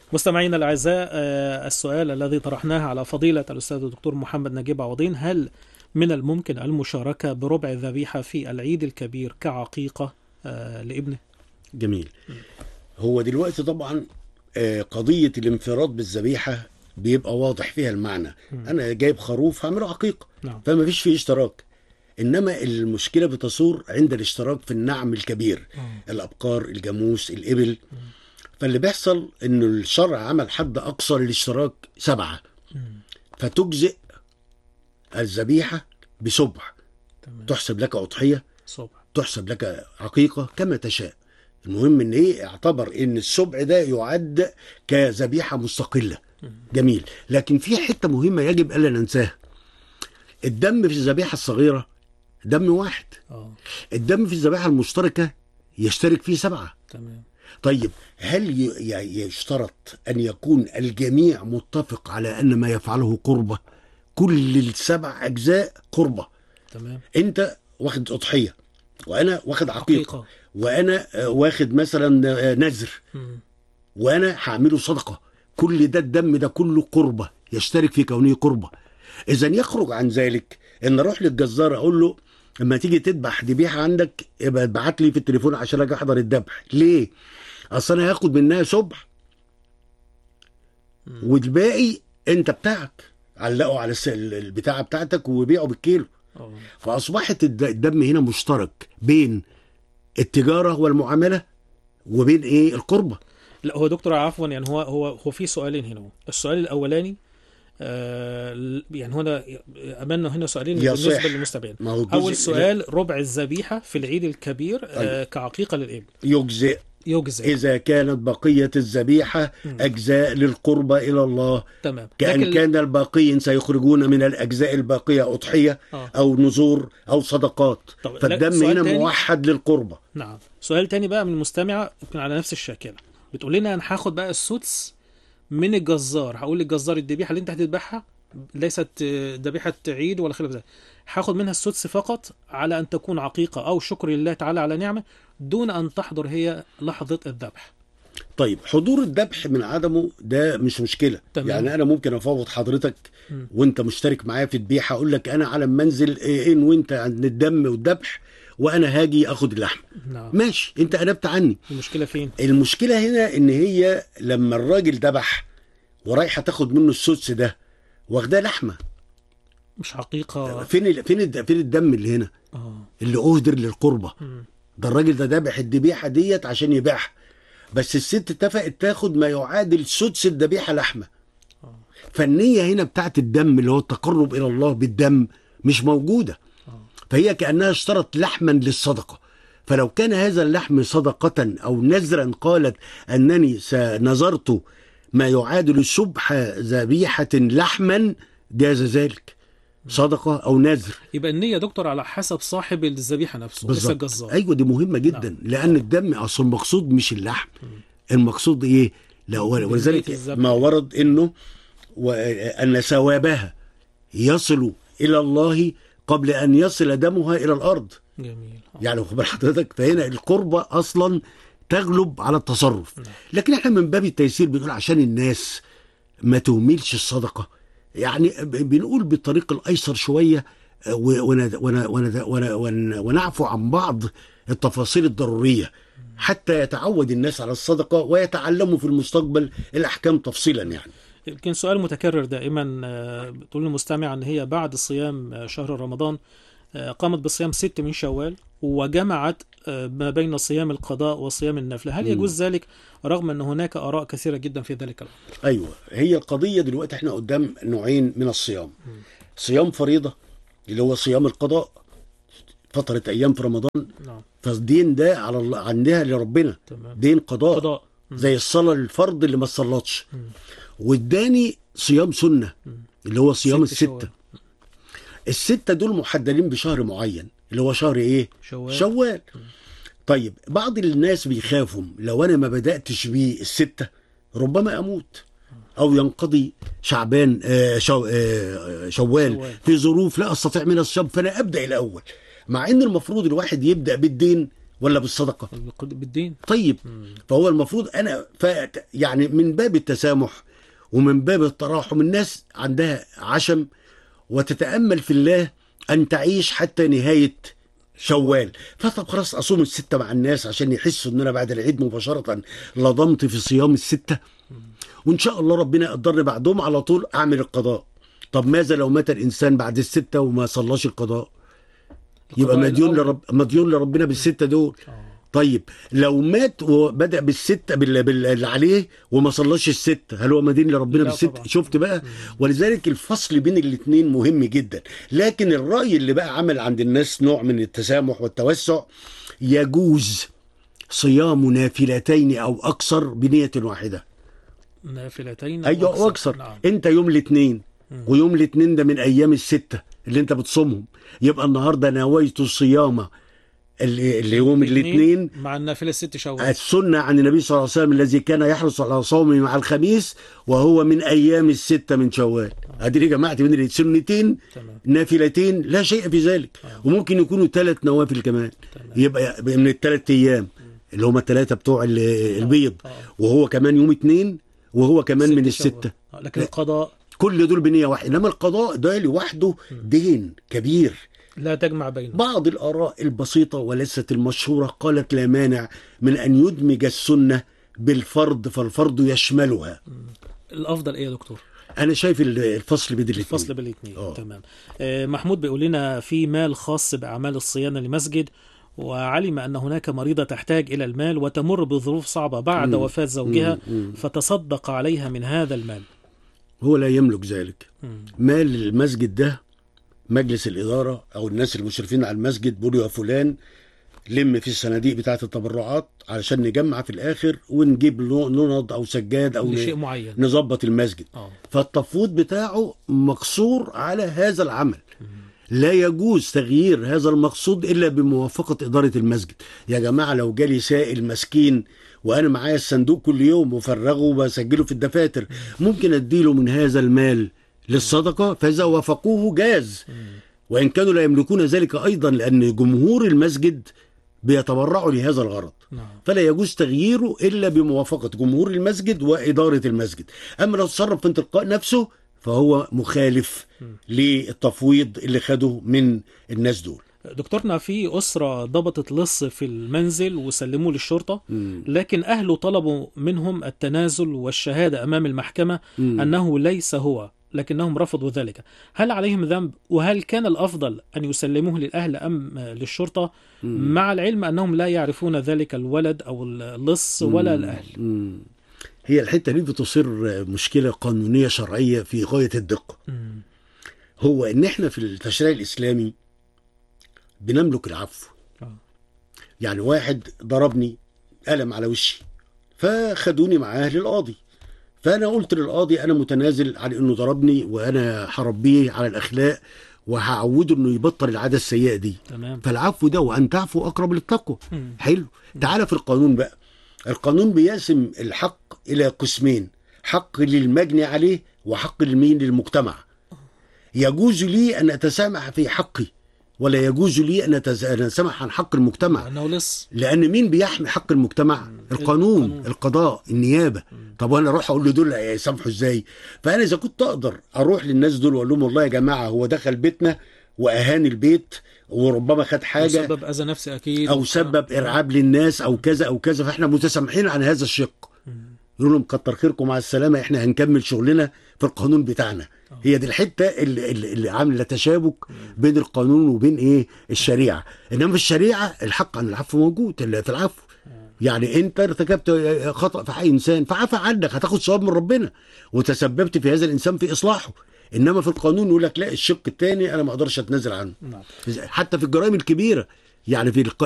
مستمعينا الأعزاء، السؤال الذي طرحناه على فضيلة الأستاذ الدكتور محمد نجيب عوضين: هل من الممكن المشاركة بربع الذبيحة في العيد الكبير كعقيقة لابنه؟ جميل. هو دلوقتي طبعا قضية الانفراد بالذبيحة بيبقى واضح فيها المعنى. أنا جايب خروف هعمله عقيقة، نعم. فما فيش فيه اشتراك. إنما المشكلة بتصور عند الاشتراك في النعم الكبير، الأبقار، الجاموس، الإبل. فاللي بيحصل إنه الشرع عمل حد أقصى للاشتراك 7، فتجزئ الذبيحة بسبع. تحسب لك أضحية، تحسب لك عقيقة، كما تشاء. المهم ان ايه، اعتبر ان السبع ده يعد كذبيحة مستقلة. جميل. لكن في حتة مهمة يجب ألا ننساها: الدم في الذبيحة الصغيرة دم واحد. الدم في الذبيحة المشتركة يشترك فيه 7. تمام. طيب، هل يشترط أن يكون الجميع متفق على أن ما يفعله قربة؟ كل ال7 أجزاء قربة. تمام. أنت واخد أضحية، وأنا واخد عقيقة، وأنا واخد مثلا نذر، وأنا هعمله صدقة. كل ده الدم ده كله قربة، يشترك في كونه قربة. إذن يخرج عن ذلك إن أروح للجزار أقول له: لما تيجي تذبح ذبيحة عندك يبقى ابعت لي في التليفون عشان أجي أحضر الذبح. ليه؟ أصل أنا هاخد منها سبع، والباقي أنت بتاعك، علقه على البتاعة بتاعتك وبيعه بالكيلو. فأصبحت الدم هنا مشترك بين التجارة والمعاملة وبين ايه، القربة. لا هو دكتور عفوا، يعني هو في سؤالين هنا. السؤال الأولاني يعني هنا أملنا هنا سؤالين بالنسبة للمستمعين. أول سؤال: ربع الذبيحة في العيد الكبير كعقيقة للإبل يجزئ إذا كانت بقية الذبيحة أجزاء للقربة إلى الله. تمام. كأن كان الباقين سيخرجون من الأجزاء الباقية أضحية أو نذور أو صدقات. فالدم هنا موحد للقربة. نعم. سؤال تاني بقى من المستمعة يمكن على نفس الشاكلة، بتقول لنا: أنا هاخد بقى السدس من الجزار، هقول للجزار الذبيحة اللي أنت هتذبحها ليست ذبيحة عيد ولا خلاف ذلك، هاخد منها السدس فقط على أن تكون عقيقة أو شكر لله تعالى على نعمة، دون أن تحضر هي لحظة الذبح. طيب، حضور الذبح من عدمه ده مش مشكلة. تمام. يعني أنا ممكن أفوض حضرتك وأنت مشترك معايا في الذبيحة، أقول لك أنا على منزل إن وأنت عند الدم والذبح وأنا هاجي أخد اللحم. نعم. ماشي، أنت أنبت عني. المشكلة فين؟ المشكلة هنا إن هي لما الراجل ذبح ورايحة تاخد منه السدس ده واخداه لحمة، مش حقيقة. فين الدم اللي هنا اللي أهدر للقربة؟ ده الراجل ده ذبح الذبيحة ديت عشان يبيعها، بس الست اتفقت تاخد ما يعادل سدس الذبيحة لحمة. فالنية هنا بتاعت الدم اللي هو التقرب إلى الله بالدم مش موجودة. فهي كأنها اشترت لحما للصدقة. فلو كان هذا اللحم صدقة أو نذرا، قالت أنني سنذرت ما يعادل سبح ذبيحة لحما، جاز ذلك، صدقة أو نذر. يبقى النية دكتور على حسب صاحب الذبيحة نفسه، ليس الجزار. أيوة، دي مهمة جدا. نعم. لأن الدم أصل المقصود مش اللحم. المقصود إيه؟ ولذلك ما ورد إنه أن ثوابها يصل إلى الله قبل أن يصل دمها إلى الأرض. جميل. يعني خبر حضرتك، فهنا القربة أصلا تغلب على التصرف. لكن احنا من باب التيسير بنقول عشان الناس ما تهملش الصدقة، يعني بنقول بالطريق الأيسر شوية ونعفو عن بعض التفاصيل الضرورية حتى يتعود الناس على الصدقة ويتعلموا في المستقبل الأحكام تفصيلا. يعني يمكن سؤال متكرر دائما، بتقول المستمع أن هي بعد صيام شهر رمضان قامت بصيام 6 من شوال وجمعت ما بين صيام القضاء وصيام النفل، هل يجوز ذلك رغم أن هناك آراء كثيرة جدا في ذلك الأمر؟ أيوة، هي القضية دلوقتي احنا قدام نوعين من الصيام. صيام فريضة اللي هو صيام القضاء، فترة أيام في رمضان. فالدين ده على الله، عندها لربنا. دين قضاء. زي الصلاة الفرض اللي ما صلتش. والداني صيام سنة اللي هو صيام الستة. الستة دول محددين بشهر معين اللي هو شهر ايه؟ شوال. طيب، بعض الناس بيخافوا لو انا ما بدأتش بيه الستة ربما اموت او ينقضي شعبان شوال في ظروف لا استطيع من الصيام، فانا ابدأ الاول، مع ان المفروض الواحد يبدأ بالدين ولا بالصدقة؟ بالدين. طيب فهو المفروض أنا يعني من باب التسامح ومن باب التراحم، الناس عندها عشم وتتأمل في الله أن تعيش حتى نهاية شوال. فطب خلاص أصوم الستة مع الناس عشان يحسوا أن أنا بعد العيد مباشرة لضمت في صيام الستة، وإن شاء الله ربنا يقدرني بعدهم على طول أعمل القضاء. طب ماذا لو مات الإنسان بعد الستة وما صلاش القضاء؟ يبقى مديون لربنا بالستة دول. طيب لو مات وبدأ بالستة باللي عليه وما صلاش الستة، هل هو مدين لربنا بالستة؟ طبعا. شفت بقى؟ ولذلك الفصل بين الاثنين مهم جدا. لكن الرأي اللي بقى عمل عند الناس نوع من التسامح والتوسع، يجوز صيام نافلتين أو أكثر بنية واحدة. نافلتين أيوة أو أكثر. نعم. أنت يوم الاثنين، ويوم الاثنين ده من أيام الستة اللي أنت بتصومهم، يبقى النهاردة نويت الصيام اللي يوم الاثنين مع النافلة 6 شوال. السنة عن النبي صلى الله عليه وسلم الذي كان يحرص على صومه مع الخميس وهو من أيام الستة من شوال. هذه يا جماعة من السنتين نافلتين لا شيء في ذلك. وممكن يكونوا 3 نوافل كمان. يبقى من ال3 أيام اللي هم ال3 بتوع البيض، وهو كمان يوم 2، وهو كمان من الستة. لكن القضاء كل دول بنية واحدة. إنما القضاء ده لوحده دين كبير لا تجمع بينهم. بعض الآراء البسيطة وليست المشهورة قالت لا مانع من أن يدمج السنة بالفرض، فالفرض يشملها. الأفضل إيه يا دكتور؟ أنا شايف الفصل بين الاثنين. الفصل بين الاثنين. تمام. محمود بيقول لنا في مال خاص بأعمال الصيانة لمسجد، وعلم أن هناك مريضة تحتاج إلى المال وتمر بظروف صعبة بعد وفاة زوجها، فتصدق عليها من هذا المال. هو لا يملك ذلك. مال المسجد ده مجلس الإدارة أو الناس المشرفين على المسجد بيقولوا يا فلان لم في الصناديق بتاعة التبرعات علشان نجمع في الآخر ونجيب ننض أو سجاد أو شيء معين نظبط المسجد. فالتفويض بتاعه مقصور على هذا العمل. لا يجوز تغيير هذا المقصود إلا بموافقة إدارة المسجد. يا جماعة لو جالي سائل مسكين وأنا معايا الصندوق كل يوم وفرغه وبسجله في الدفاتر، ممكن أديله من هذا المال للصدقة، فإذا وافقوه جاز، وإن كانوا لا يملكون ذلك أيضا، لأن جمهور المسجد بيتبرعوا لهذا الغرض. فلا يجوز تغييره إلا بموافقة جمهور المسجد وإدارة المسجد. أما لو تصرف من تلقاء نفسه فهو مخالف للتفويض اللي خده من الناس دول. دكتورنا في أسرة ضبطت لص في المنزل وسلموه للشرطة، لكن أهله طلبوا منهم التنازل والشهادة أمام المحكمة أنه ليس هو، لكنهم رفضوا ذلك. هل عليهم ذنب؟ وهل كان الأفضل أن يسلموه للأهل أم للشرطة، مع العلم أنهم لا يعرفون ذلك الولد أو اللص ولا الأهل؟ هي الحتة دي بتصير مشكلة قانونية شرعية في غاية الدقة. هو إن إحنا في التشريع الإسلامي بنملك العفو. يعني واحد ضربني قلم على وشي فخدوني معاه للقاضي، فأنا قلت للقاضي أنا متنازل عن إنه ضربني وأنا هربيه على الأخلاق وهعوده إنه يبطل العادة السيئة دي. تمام. فالعفو ده وأن تعفو أقرب للتقوى. حلو. تعالى في القانون بقى. القانون بيقسم الحق إلى قسمين: حق للمجني عليه وحق للمجتمع. يجوز لي أن أتسامح في حقي ولا يجوز لي أن أتسامح عن حق المجتمع، لأن مين بيحمي حق المجتمع؟ القانون، القضاء، النيابة. طب وأنا أروح أقول له دول يسامحوا إزاي؟ فأنا إذا كنت أقدر أروح للناس دول وأقول لهم والله يا جماعة هو دخل بيتنا وأهان البيت وربما خد حاجة سبب أذى نفسي أكيد أو سبب إرعاب للناس أو كذا أو كذا، فإحنا متسامحين عن هذا الشق. يقول لهم كتر خيركم مع السلامة، إحنا هنكمل شغلنا في القانون بتاعنا. هي دي الحتة اللي عاملة تشابك بين القانون وبين إيه الشريعة. إنما في الشريعة الحق عن العفو موجود في العفو. يعني أنت ارتكبت خطأ في حق إنسان فعفى عنك، هتاخد ثواب من ربنا وتسببت في هذا الإنسان في إصلاحه. إنما في القانون يقول لك لا، الشق الثاني أنا ما أقدرش أتنازل عنه. حتى في الجرائم الكبيرة، يعني في